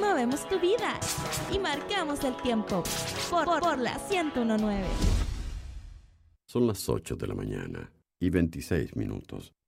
movemos tu vida y marcamos el tiempo por la 101.9. Son las 8 de la mañana y 26 minutos.